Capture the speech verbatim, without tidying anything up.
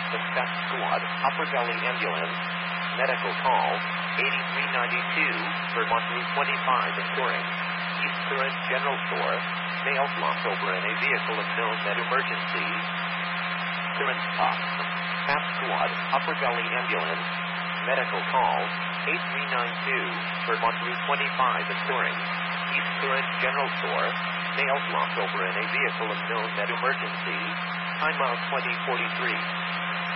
Boston Pet Squad, Upper Valley Ambulance, medical call, eighty-three ninety-two, Vermont Route twenty-five in Turing. East Current General Store, male flopped over in a vehicle of known med emergency. Current stop. Pet Squad, Upper Vallly Ambulance, medical call, eight three nine two, Vermont Route twenty-five in Turing. East Current General Store, male flopped over in a vehicle of known med emergency. Time out twenty forty-three.